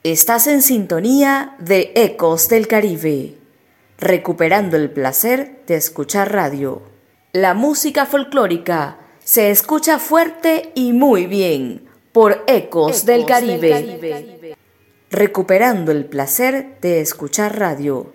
Estás en sintonía de Ecos del Caribe, recuperando el placer de escuchar radio. La música folclórica se escucha fuerte y muy bien por Ecos del Caribe. Recuperando el placer de escuchar radio.